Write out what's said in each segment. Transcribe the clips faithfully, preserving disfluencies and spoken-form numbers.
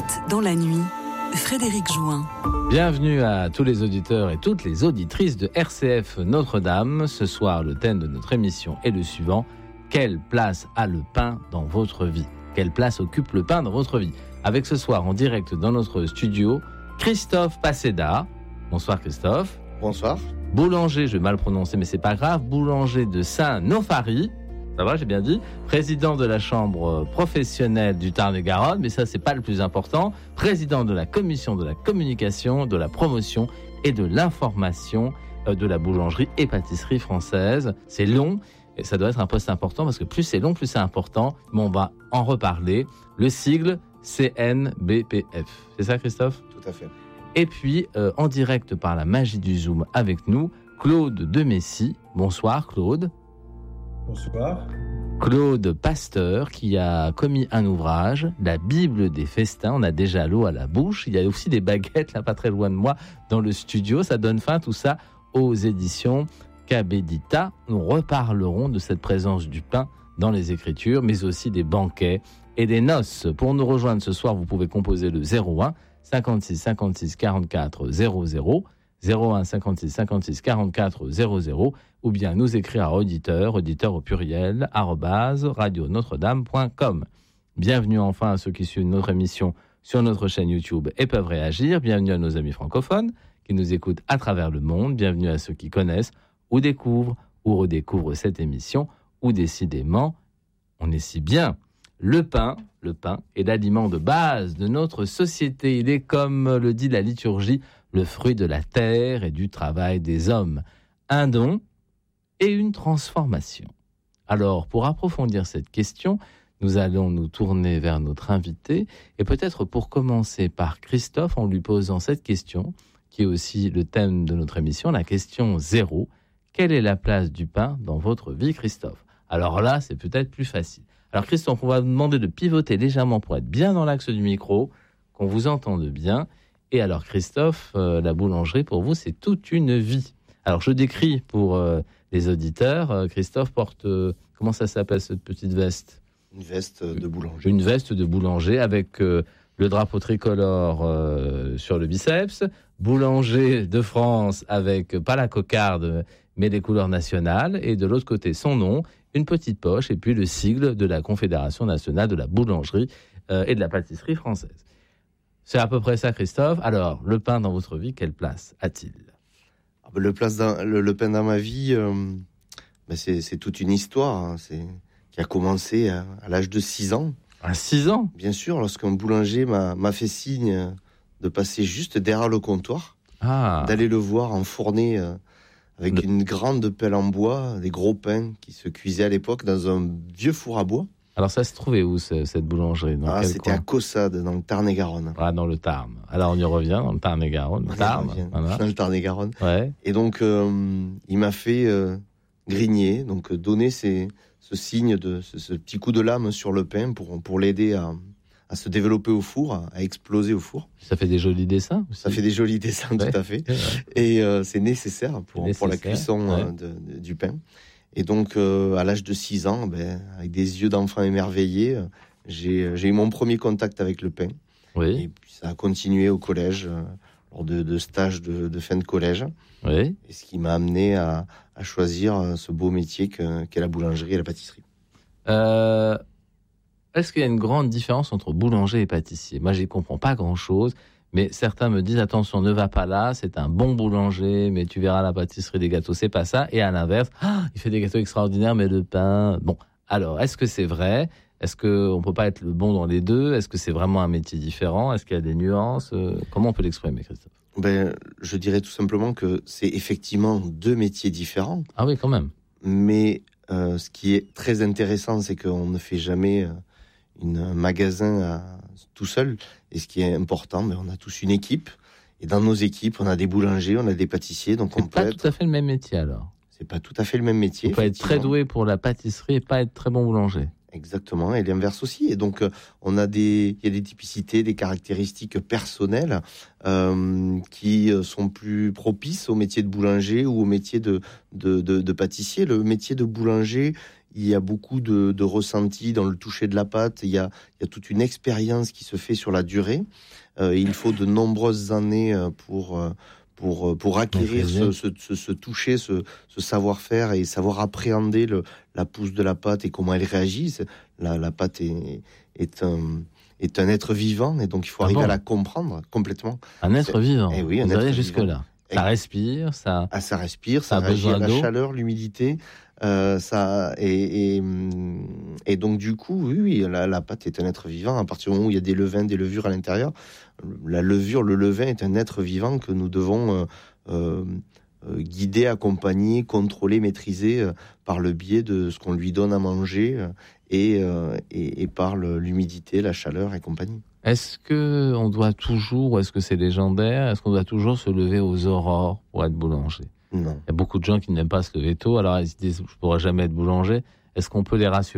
Poète dans la nuit, Frédéric Jouin. Bienvenue à tous les auditeurs et toutes les auditrices de R C F Notre-Dame. Ce soir, le thème de notre émission est le suivant. Quelle place a le pain dans votre vie ? Quelle place occupe le pain dans votre vie ? Avec ce soir, en direct dans notre studio, Christophe Passeda. Bonsoir Christophe. Bonsoir. Boulanger, je vais mal prononcer mais c'est pas grave, boulanger de Saint-Nofari. Ça va, j'ai bien dit. Président de la chambre professionnelle du Tarn-et-Garonne, mais ça, c'est pas le plus important. Président de la commission de la communication, de la promotion et de l'information de la boulangerie et pâtisserie française. C'est long et ça doit être un poste important parce que plus c'est long, plus c'est important. Mais on va en reparler. Le sigle C N B P F. C'est ça, Christophe ? Tout à fait. Et puis, euh, en direct par la magie du Zoom avec nous, Claude de Messy. Bonsoir, Claude. Bonsoir. Claude Pasteur qui a commis un ouvrage, la Bible des festins. On a déjà l'eau à la bouche. Il y a aussi des baguettes là, pas très loin de moi, dans le studio. Ça donne fin tout ça aux éditions Cabedita. Nous reparlerons de cette présence du pain dans les Écritures, mais aussi des banquets et des noces. Pour nous rejoindre ce soir, vous pouvez composer le zéro un cinquante-six cinquante-six quarante-quatre zéro zéro. zéro un cinquante-six cinquante-six quarante-quatre zéro zéro ou bien nous écrire à auditeur, auditeur au pluriel, arobase radio notre dame point com. Bienvenue enfin à ceux qui suivent notre émission sur notre chaîne YouTube et peuvent réagir. Bienvenue à nos amis francophones qui nous écoutent à travers le monde. Bienvenue à ceux qui connaissent ou découvrent ou redécouvrent cette émission ou décidément, on est si bien. Le pain, le pain est l'aliment de base de notre société. Il est, comme le dit la liturgie, le fruit de la terre et du travail des hommes. Un don et une transformation. Alors, pour approfondir cette question, nous allons nous tourner vers notre invité et peut-être pour commencer par Christophe en lui posant cette question, qui est aussi le thème de notre émission, la question zéro. Quelle est la place du pain dans votre vie, Christophe ? Alors là, c'est peut-être plus facile. Alors Christophe, on va vous demander de pivoter légèrement pour être bien dans l'axe du micro, qu'on vous entende bien. Et alors Christophe, euh, la boulangerie pour vous c'est toute une vie. Alors je décris pour euh, les auditeurs, euh, Christophe porte, euh, comment ça s'appelle cette petite veste ? Une veste de boulanger. Une veste de boulanger avec euh, le drapeau tricolore euh, sur le biceps, boulanger de France avec pas la cocarde mais les couleurs nationales et de l'autre côté son nom, une petite poche et puis le sigle de la Confédération nationale de la boulangerie euh, et de la pâtisserie française. C'est à peu près ça, Christophe. Alors, le pain dans votre vie, quelle place a-t-il ? Ah ben, le, place dans, le, le pain dans ma vie, euh, ben c'est, c'est toute une histoire. Hein, c'est, qui a commencé à, à l'âge de six ans. À six ans ? Bien sûr, lorsqu'un boulanger m'a, m'a fait signe de passer juste derrière le comptoir, ah. d'aller le voir enfourner euh, avec le... une grande pelle en bois, des gros pains qui se cuisaient à l'époque dans un vieux four à bois. Alors ça se trouvait où cette boulangerie ? Dans ah, quel C'était coin ? à Caussade, dans le Tarn-et-Garonne. Ah, dans le Tarn. Alors on y revient, dans le Tarn-et-Garonne. On Tarn, voilà. Dans le Tarn-et-Garonne. Ouais. Et donc, euh, il m'a fait euh, grigner, donc donner ces, ce signe, de ce, ce petit coup de lame sur le pain pour, pour l'aider à, à se développer au four, à, à exploser au four. Ça fait des jolis dessins aussi. Ça fait des jolis dessins, ouais. Tout à fait. Ouais. Et euh, c'est nécessaire pour, c'est nécessaire, pour la cuisson ouais. euh, de, de, du pain. Et donc, euh, à l'âge de six ans, ben, avec des yeux d'enfant émerveillés, j'ai, j'ai eu mon premier contact avec le pain. Oui. Et puis, ça a continué au collège, euh, lors de, de stages de, de fin de collège. Oui. Et ce qui m'a amené à, à choisir ce beau métier que, qu'est la boulangerie et la pâtisserie. Euh, est-ce qu'il y a une grande différence entre boulanger et pâtissier ? Moi, je n'y comprends pas grand-chose. Mais certains me disent, attention, ne va pas là, c'est un bon boulanger, mais tu verras la pâtisserie des gâteaux, c'est pas ça. Et à l'inverse, ah, il fait des gâteaux extraordinaires, mais le pain... Bon, alors, est-ce que c'est vrai ? Est-ce qu'on ne peut pas être le bon dans les deux ? Est-ce que c'est vraiment un métier différent ? Est-ce qu'il y a des nuances ? Comment on peut l'exprimer, Christophe ? Ben, je dirais tout simplement que c'est effectivement deux métiers différents. Ah oui, quand même. Mais euh, ce qui est très intéressant, c'est qu'on ne fait jamais... Euh, Une, un magasin à, tout seul. Et ce qui est important, mais on a tous une équipe. Et dans nos équipes, on a des boulangers, on a des pâtissiers. Donc c'est on pas peut tout être... à fait le même métier alors. C'est pas tout à fait le même métier. On peut être très doué pour la pâtisserie et pas être très bon boulanger. Exactement, et l'inverse aussi. Et donc, euh, on a des, il y a des typicités, des caractéristiques personnelles euh, qui sont plus propices au métier de boulanger ou au métier de, de, de, de pâtissier. Le métier de boulanger, il y a beaucoup de, de ressenti dans le toucher de la pâte. Il y a, il y a toute une expérience qui se fait sur la durée. Euh, il faut de nombreuses années pour pour pour acquérir ce, ce, ce, ce toucher, ce, ce savoir-faire et savoir appréhender le, la pousse de la pâte et comment elle réagit. La, la pâte est, est un est un être vivant et donc il faut ah arriver bon à la comprendre complètement. Un être C'est... vivant. Eh oui, un Vous être allez jusque vivant. là. Ça respire, ça. Ah, ça respire, ça, ça réagit à la chaleur, l'humidité, euh, ça et, et et donc du coup, oui, oui la, la pâte est un être vivant. À partir du moment où il y a des levains, des levures à l'intérieur, la levure, le levain est un être vivant que nous devons euh, euh, guider, accompagner, contrôler, maîtriser euh, par le biais de ce qu'on lui donne à manger euh, et, euh, et et par le, l'humidité, la chaleur et compagnie. Est-ce que on doit toujours, ou est-ce que c'est légendaire, est-ce qu'on doit toujours se lever aux aurores pour être boulanger ? Non. Il y a beaucoup de gens qui n'aiment pas se lever tôt, alors ils se disent je pourrai jamais être boulanger. Est-ce qu'on peut les rassurer ?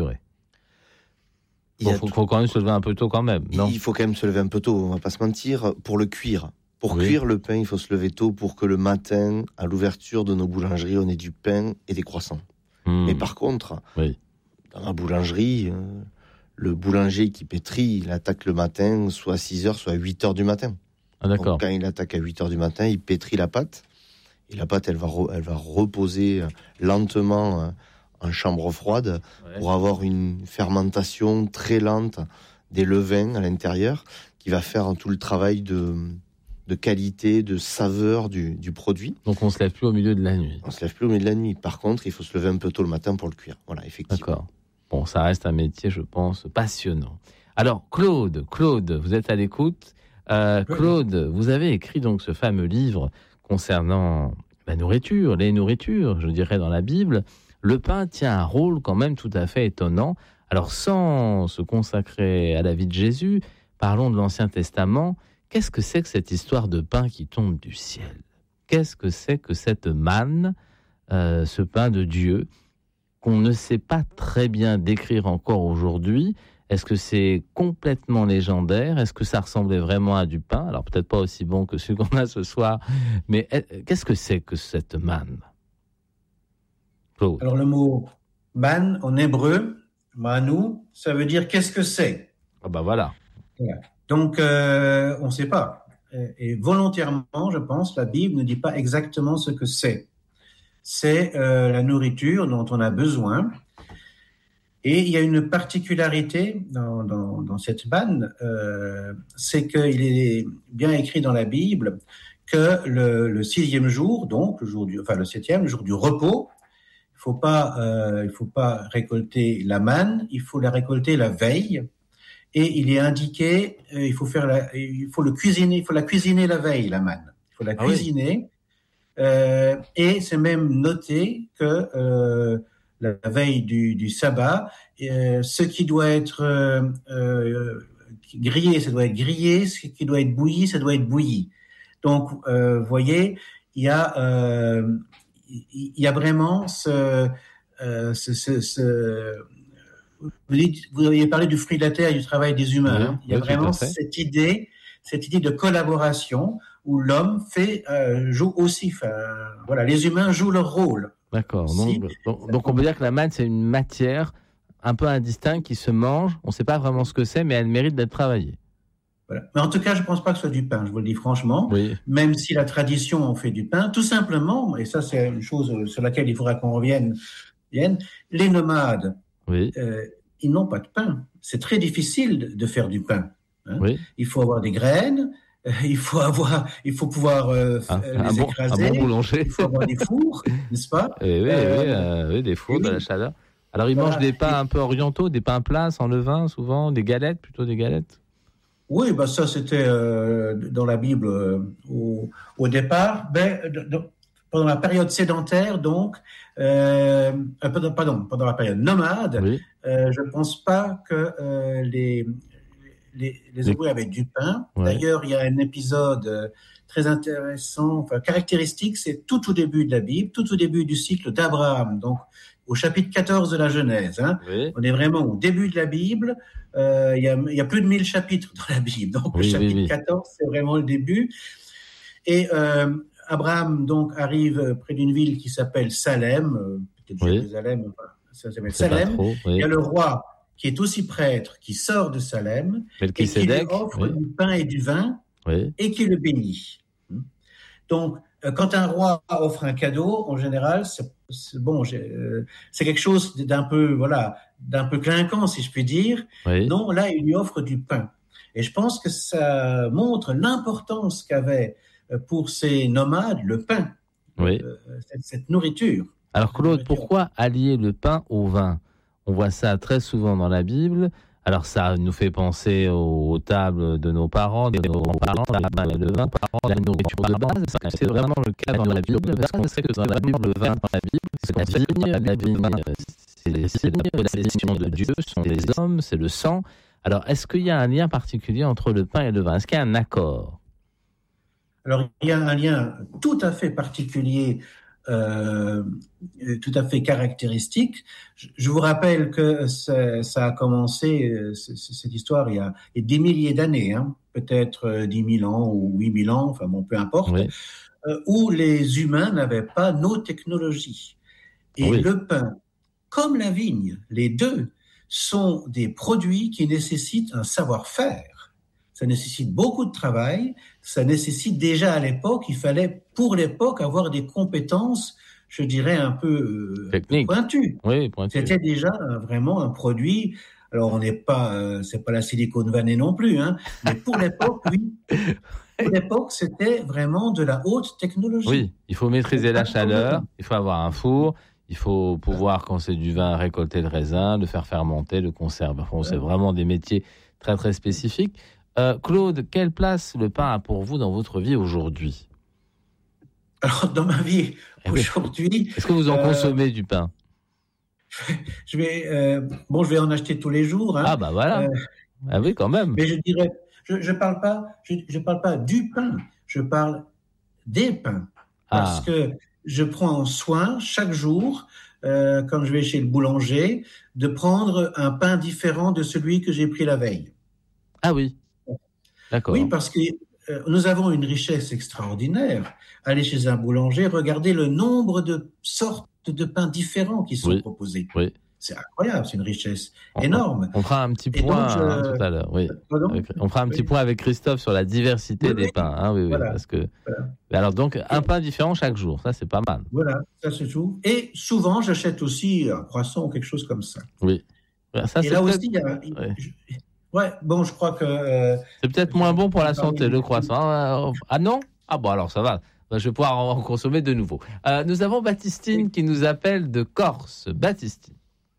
Il bon, faut, tout... faut quand même se lever un peu tôt quand même, non ? Il faut quand même se lever un peu tôt, on va pas se mentir. Pour le cuire, pour oui. cuire le pain, il faut se lever tôt pour que le matin, à l'ouverture de nos boulangeries, on ait du pain et des croissants. Mmh. Mais par contre, oui. dans la boulangerie, euh, le boulanger qui pétrit, il attaque le matin, soit à six heures, soit à huit heures du matin. Ah, d'accord. Donc, quand il attaque à huit heures du matin, il pétrit la pâte. Et la pâte, elle va, re, elle va reposer lentement euh, en chambre froide ouais. pour avoir une fermentation très lente des levains à l'intérieur qui va faire tout le travail de, de qualité, de saveur du, du produit. Donc on se lève plus au milieu de la nuit. On se lève plus au milieu de la nuit. Par contre, il faut se lever un peu tôt le matin pour le cuire. Voilà, effectivement. D'accord. Bon, ça reste un métier, je pense, passionnant. Alors, Claude, Claude, vous êtes à l'écoute. Euh, Claude, vous avez écrit donc ce fameux livre concernant la nourriture, les nourritures, je dirais, dans la Bible. Le pain tient un rôle quand même tout à fait étonnant. Alors, sans se consacrer à la vie de Jésus, parlons de l'Ancien Testament. Qu'est-ce que c'est que cette histoire de pain qui tombe du ciel ? Qu'est-ce que c'est que cette manne, euh, ce pain de Dieu, qu'on ne sait pas très bien décrire encore aujourd'hui ? Est-ce que c'est complètement légendaire ? Est-ce que ça ressemblait vraiment à du pain ? Alors peut-être pas aussi bon que celui qu'on a ce soir, mais qu'est-ce que c'est que cette manne ? Claude. Alors le mot manne en hébreu, manou, ça veut dire qu'est-ce que c'est ? Ah bah voilà. Donc euh, on ne sait pas. Et volontairement, je pense, la Bible ne dit pas exactement ce que c'est. C'est euh, la nourriture dont on a besoin. Et il y a une particularité dans, dans, dans cette manne, euh, c'est qu'il est bien écrit dans la Bible que le, le sixième jour, donc le jour du, enfin le septième, le jour du repos, il faut pas, euh, il faut pas récolter la manne, il faut la récolter la veille. Et il est indiqué, euh, il faut faire, la, il faut le cuisiner, il faut la cuisiner la veille, la manne. Il faut la ah cuisiner. Oui. Euh, et c'est même noté que euh, la veille du, du sabbat, euh, ce qui doit être euh, euh, grillé, ça doit être grillé, ce qui doit être bouilli, ça doit être bouilli. Donc, vous euh, voyez, il y a, euh, il y a vraiment ce, euh, ce, ce, ce vous, dites, vous aviez parlé du fruit de la terre et du travail des humains. Oui, hein. Il y a oui, vraiment cette idée, cette idée de collaboration où l'homme fait euh, joue aussi. Enfin, voilà, les humains jouent leur rôle. D'accord. Donc, donc, donc on peut dire que la manne, c'est une matière un peu indistincte qui se mange. On ne sait pas vraiment ce que c'est, mais elle mérite d'être travaillée. Voilà. Mais en tout cas, je ne pense pas que ce soit du pain, je vous le dis franchement. Oui. Même si la tradition en fait du pain, tout simplement, et ça c'est une chose sur laquelle il faudra qu'on revienne, les nomades, oui. euh, ils n'ont pas de pain. C'est très difficile de faire du pain. Hein. Oui. Il faut avoir des graines. Il faut avoir, il faut pouvoir euh, un, les un bon, écraser. Un bon boulanger. Il faut avoir des fours, n'est-ce pas ? Et oui, euh, oui, euh, oui, des fours, oui. de la chaleur. Alors, ils voilà. mangent des pains et... un peu orientaux, des pains plats, sans levain, souvent, des galettes, plutôt des galettes. Oui, bah ça, c'était euh, dans la Bible euh, au, au départ. Ben, de, de, pendant la période sédentaire, donc, euh, pardon, pardon, pendant la période nomade, oui. euh, je ne pense pas que euh, les Les, les Hébreux avaient du pain. Ouais. D'ailleurs, il y a un épisode euh, très intéressant, enfin caractéristique, c'est tout au début de la Bible, tout au début du cycle d'Abraham, donc au chapitre quatorze de la Genèse. Hein. Oui. On est vraiment au début de la Bible. Euh, il, y a, il y a plus de mille chapitres dans la Bible, donc oui, le chapitre oui, oui. quatorze, c'est vraiment le début. Et euh, Abraham donc arrive près d'une ville qui s'appelle Salem, euh, peut-être oui. Jérusalem, enfin, ça s'appelle C'est pas Salem. trop, oui. Il y a le roi qui est aussi prêtre, qui sort de Salem, et qui lui Melchisédek, offre oui. du pain et du vin, Oui. et qui le bénit. Donc, euh, quand un roi offre un cadeau, en général, c'est, c'est bon, j'ai, euh, c'est quelque chose d'un peu, voilà, d'un peu clinquant, si je puis dire. Oui. Non, là, il lui offre du pain. Et je pense que ça montre l'importance qu'avait euh, pour ces nomades le pain, Oui. euh, cette, cette nourriture. Alors Claude, Nourriture. pourquoi allier le pain au vin ? On voit ça très souvent dans la Bible. Alors ça nous fait penser aux, aux tables de nos parents, de nos grands-parents, la pain et le vin, la nourriture de base. Est-ce que c'est vraiment le cas dans la Bible ? Parce qu'on sait que dans la Bible, le vin dans la Bible, c'est la vigne, la vigne, c'est les signes, la décision de Dieu, ce sont les hommes, c'est le sang. Alors est-ce qu'il y a un lien particulier entre le pain et le vin ? Est-ce qu'il y a un accord ? Alors, il y a un lien tout à fait particulier, euh, tout à fait caractéristique. Je, je vous rappelle que ça, ça a commencé, euh, c- c- cette histoire, il y a, il y a des milliers d'années, hein, peut-être euh, dix mille ans ou huit mille ans, enfin bon, peu importe, Oui. euh, où les humains n'avaient pas nos technologies. Et Oui. le pain, comme la vigne, les deux sont des produits qui nécessitent un savoir-faire. Ça nécessite beaucoup de travail. Ça nécessite déjà à l'époque, il fallait pour l'époque avoir des compétences, je dirais un peu, euh, Technique. pointues. Oui, pointu. C'était déjà euh, vraiment un produit. Alors on n'est pas, euh, c'est pas la Silicon Valley non plus, hein, mais pour l'époque, oui. Pour l'époque, c'était vraiment de la haute technologie. Oui, il faut maîtriser la chaleur, il faut avoir un four, il faut pouvoir, quand c'est du vin, récolter le raisin, le faire fermenter, le conserver. Enfin, c'est vraiment des métiers très très spécifiques. Euh, Claude, quelle place le pain a pour vous dans votre vie aujourd'hui ? Alors dans ma vie Eh oui. aujourd'hui, Est-ce que vous en euh, consommez du pain ? je vais, euh, bon, je vais en acheter tous les jours, hein, Ah bah voilà. euh, Ah oui, quand même. mais je dirais, je, je parle pas, je, je parle pas du pain, je parle des pains, parce Ah. que je prends soin chaque jour, euh, quand je vais chez le boulanger, de prendre un pain différent de celui que j'ai pris la veille. Ah oui. D'accord. Oui, parce que euh, nous avons une richesse extraordinaire. Aller chez un boulanger, regardez le nombre de sortes de pains différents qui sont Oui. proposés. Oui. C'est incroyable, c'est une richesse On- énorme. On fera un petit Et point donc, je- hein, tout à l'heure. Oui. Pardon Avec- on fera un petit Oui. point avec Christophe sur la diversité Oui, des oui. pains. Hein, oui, oui, Voilà. parce que. Voilà. Mais alors donc un pain différent chaque jour, ça c'est pas mal. Voilà, ça c'est tout. Et souvent, j'achète aussi un croissant ou quelque chose comme ça. Oui. Ça Et c'est là peut-être, aussi, il y a... ouais. je- ouais, bon, je crois que... euh, c'est peut-être moins bon pour la santé le Oui. croissant. Ah, ah non ? Ah bon alors ça va. Ben, je vais pouvoir en consommer de nouveau. Euh, nous avons Baptistine qui nous appelle de Corse. Baptistine.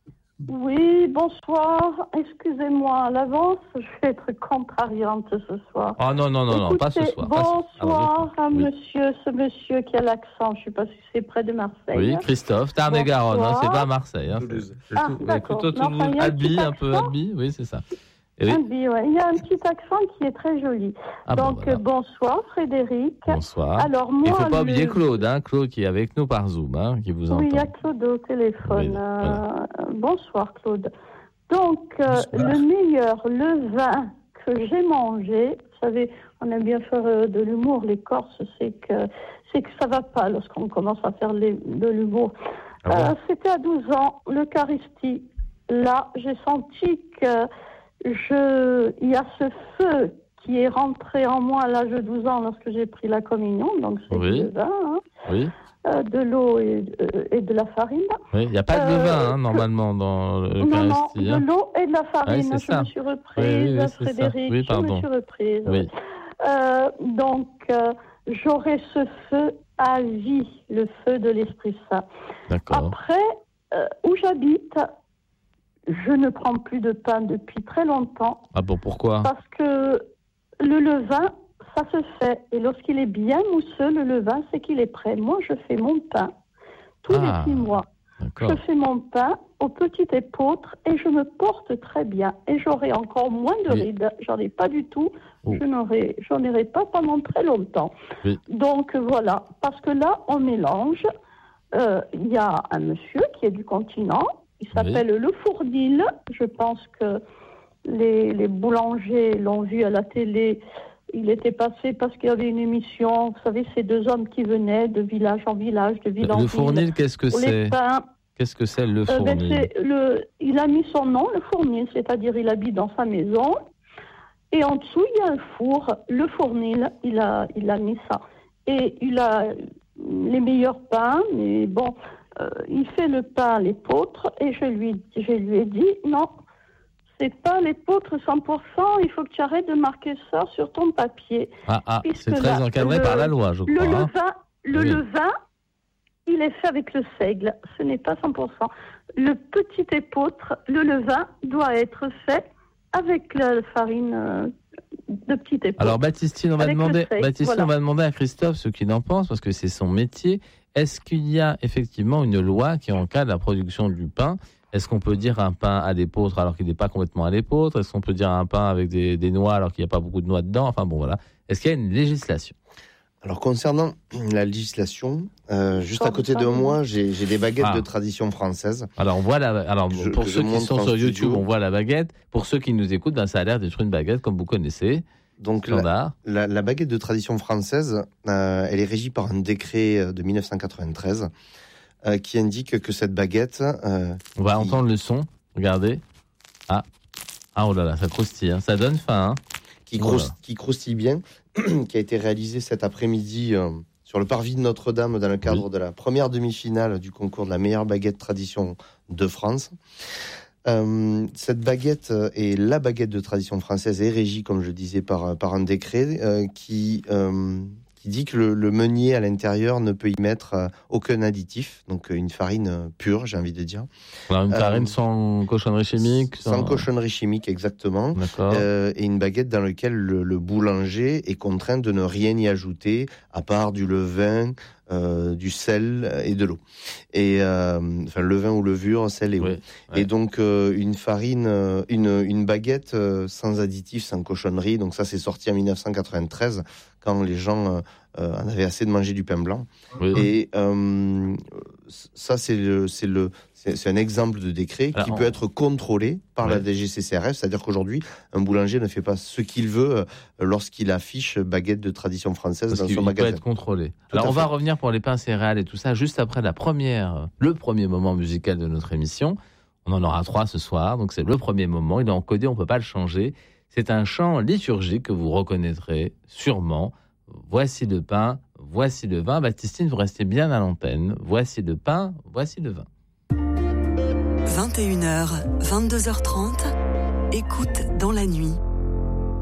Oui, bonsoir. Excusez-moi à l'avance, je vais être contrariante ce soir. Oh non non non non, pas ce Écoutez, soir. pas ce- Bonsoir Ah, à oui. monsieur, ce monsieur qui a l'accent, je ne sais pas si c'est près de Marseille. Oui, Christophe, Tarn-et-Garonne, hein, Bonsoir. c'est pas Marseille. Hein, Toulouse. c'est- Ah, c'est- d'accord. plutôt Non, Toulouse, enfin, il y a un Albi, petit un peu accent. Albi, oui, c'est ça. Et oui. Albi, ouais. Il y a un petit accent qui est très joli. Ah, bon, Donc, voilà. euh, bonsoir Frédéric. Bonsoir. Alors, Il ne moi, faut pas le- oublier Claude, hein, Claude qui est avec nous par Zoom, hein, qui vous entend. Oui, il y a Claude au téléphone. Oui, Euh, bonsoir Claude. Donc, euh, Bonsoir. le meilleur, le vin que j'ai mangé, vous savez, on aime bien faire euh, de l'humour, les Corses, c'est que, c'est que ça va pas lorsqu'on commence à faire les- de l'humour. Ah bon Euh, C'était à douze ans, l'Eucharistie. Là, j'ai senti que je, il y a ce feu qui est rentré en moi à l'âge de douze ans lorsque j'ai pris la communion, donc c'est Oui. le vin, hein, Oui, euh, de l'eau et, euh, et de la farine. oui. Il n'y a pas de Euh, vin, hein, que- normalement, dans Non, non, l'Eucharistie. de hein. l'eau et de la farine. Ouais, c'est je ça. me suis reprise, Oui, oui, oui, c'est ça. Frédéric, Oui, je pardon. me suis reprise. Oui. Euh, donc, euh, j'aurai ce feu à vie, le feu de l'Esprit Saint. D'accord. Après, euh, où j'habite, je ne prends plus de pain depuis très longtemps Ah bon, pourquoi ? parce que le levain, ça se fait. Et lorsqu'il est bien mousseux, le levain, c'est qu'il est prêt. Moi, je fais mon pain tous Ah, les six mois. D'accord. Je fais mon pain au petit épeautre et je me porte très bien. Et j'aurai encore moins de Oui. rides. J'en ai pas du tout. Oh. Je n'aurai, j'en aurai pas pendant très longtemps. Oui. Donc voilà. Parce que là, on mélange. Euh, Il y a un monsieur qui est du continent. Il s'appelle Le Fournil. Je pense que les, les boulangers l'ont vu à la télé. Il était passé parce qu'il y avait une émission. Vous savez, ces deux hommes qui venaient de village en village, de ville en Le ville. fournil, qu'est-ce que Pour les c'est ? pains. Qu'est-ce que c'est le Euh, ben, fournil? c'est le, il a mis son nom, le fournil, c'est-à-dire il habite dans sa maison. Et en dessous, il y a un four, le fournil, il a, il a mis ça. Et il a les meilleurs pains, mais bon, euh, il fait le pain à l'épeautre. Et je lui, je lui ai dit, non, c'est pas l'épeautre cent pour cent, il faut que tu arrêtes de marquer ça sur ton papier. Ah, ah Puisque c'est très là, encadré le- par la loi, je Le crois. hein. levain, le Oui. levain, il est fait avec le seigle, ce n'est pas cent pour cent. Le petit épeautre, le levain, doit être fait avec la farine euh, de petit épeautre. Alors Baptistine, on va Avec le demander, seigle, Baptistine, voilà. on va demander à Christophe ce qu'il en pense parce que c'est son métier. Est-ce qu'il y a effectivement une loi qui encadre la production du pain? Est-ce qu'on peut dire un pain à l'épeautre alors qu'il n'est pas complètement à l'épeautre? Est-ce qu'on peut dire un pain avec des, des noix alors qu'il n'y a pas beaucoup de noix dedans? Enfin bon, voilà. Est-ce qu'il y a une législation? Alors concernant la législation, euh, juste à Comme côté ça, de oui. moi, j'ai j'ai des baguettes Ah. de tradition française. Alors on voit la, alors Je- pour je ceux qui montre sont en sur studio. YouTube, on voit la baguette. Pour ceux qui nous écoutent, ben, ça a l'air d'être une baguette comme vous connaissez, Donc la, standard. la, la baguette de tradition française, euh, elle est régie par un décret de dix-neuf cent quatre-vingt-treize euh, qui indique que cette baguette, euh, On va qui- entendre le son. Regardez. Ah, ah oh là là, ça croustille, hein. Ça donne faim. Hein. qui, Voilà. crous- qui croustille bien, qui a été réalisée cet après-midi euh, sur le parvis de Notre-Dame dans le cadre Oui. de la première demi-finale du concours de la meilleure baguette tradition de France. Euh, cette baguette euh, est la baguette de tradition française est régie, comme je le disais, par, par un décret euh, qui, euh, qui dit que le, le meunier à l'intérieur ne peut y mettre euh, aucun additif, donc euh, une farine euh, pure, j'ai envie de dire. Alors une Euh, farine sans cochonnerie chimique, Sans cochonnerie chimique, exactement. D'accord. Euh, et une baguette dans laquelle le, le boulanger est contraint de ne rien y ajouter à part du levain, euh, du sel et de l'eau. Et euh, enfin levain ou levure, sel et eau. Oui, ouais. Et donc euh, une farine, euh, une, une baguette euh, sans additifs, sans cochonnerie. Donc ça, c'est sorti en dix-neuf cent quatre-vingt-treize quand les gens euh, euh, en avaient assez de manger du pain blanc. Oui. Et euh, ça, c'est le, c'est le, c'est, c'est un exemple de décret Alors, qui on- peut être contrôlé par la Ouais. D G C C R F, c'est-à-dire qu'aujourd'hui, un boulanger ne fait pas ce qu'il veut euh, lorsqu'il affiche baguette de tradition française Parce dans qu'il son il peut magasin. être contrôlé. Tout Alors à on va fait. revenir pour les pains céréales et tout ça juste après la première, le premier moment musical de notre émission. On en aura trois ce soir, donc c'est le premier moment. Il est encodé, on peut pas le changer. C'est un chant liturgique que vous reconnaîtrez sûrement. Voici le pain, voici le vin. Baptistine, vous restez bien à l'antenne. Voici le pain, voici le vin. vingt et une heures, vingt-deux heures trente, écoute dans la nuit.